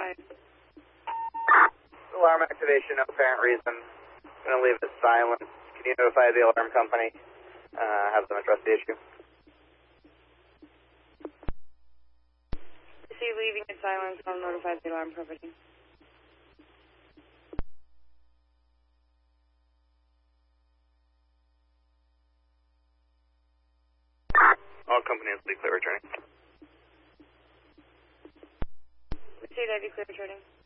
5. Alarm activation, no apparent reason. I'm going to leave it silent. Can you notify the alarm company? Have them address the issue. See, leaving it silent, I'll notify the alarm company. All companies be clear returning. See, that'd be clear returning.